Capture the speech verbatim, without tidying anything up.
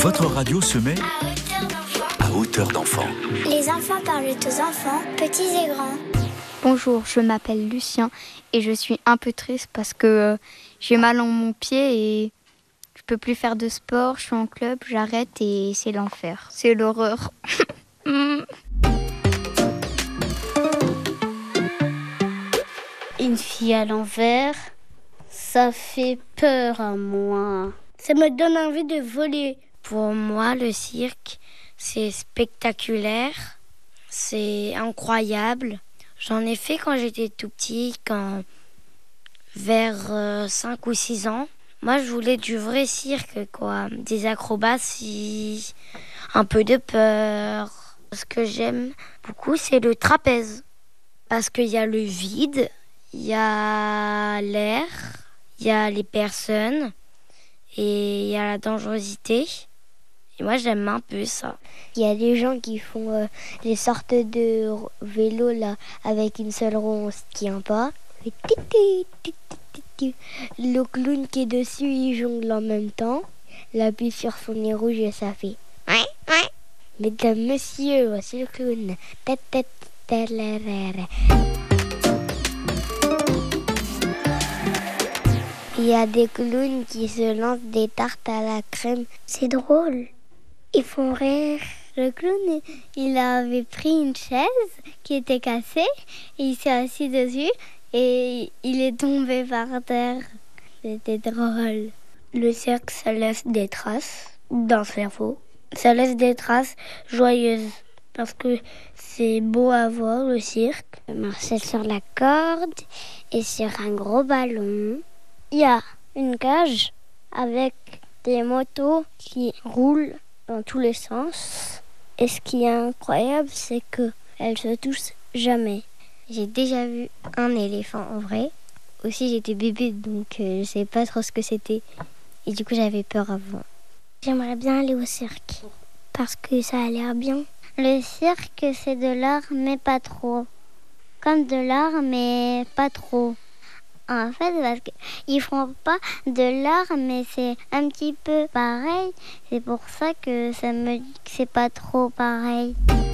Votre radio se met à hauteur d'enfant. Les enfants parlent aux enfants, petits et grands. Bonjour, je m'appelle Lucien et je suis un peu triste parce que euh, j'ai mal en mon pied et je peux plus faire de sport. Je suis en club, j'arrête et c'est l'enfer. C'est l'horreur. Une fille à l'envers, ça fait peur à moi. Ça me donne envie de voler. Pour moi, le cirque, c'est spectaculaire, c'est incroyable. J'en ai fait quand j'étais tout petit, quand vers euh, cinq ou six ans. Moi, je voulais du vrai cirque, quoi. Des acrobaties, un peu de peur. Ce que j'aime beaucoup, c'est le trapèze. Parce qu'il y a le vide, il y a l'air, il y a les personnes et il y a la dangerosité. Et moi, j'aime un peu ça. Il y a des gens qui font euh, des sortes de vélos là, avec une seule roue, on se tient pas. Le clown qui est dessus, il jongle en même temps. Il appuie sur son nez rouge et ça fait... Mesdames, messieurs, voici le clown. Il y a des clowns qui se lancent des tartes à la crème. C'est drôle. Ils font rire. Le clown, il avait pris une chaise qui était cassée et il s'est assis dessus et il est tombé par terre. C'était drôle. Le cirque, ça laisse des traces dans le cerveau. Ça laisse des traces joyeuses parce que c'est beau à voir, le cirque. Marcher sur la corde et sur un gros ballon. Il y a une cage avec des motos qui roulent dans tous les sens. Et ce qui est incroyable, c'est qu'elles se touchent jamais. J'ai déjà vu un éléphant en vrai. Aussi, j'étais bébé, donc euh, je ne savais pas trop ce que c'était. Et du coup, j'avais peur avant. J'aimerais bien aller au cirque, parce que ça a l'air bien. Le cirque, c'est de l'art, mais pas trop. Comme de l'art, mais pas trop. En fait, parce qu'ils font pas de l'art, mais c'est un petit peu pareil. C'est pour ça que ça me dit que c'est pas trop pareil.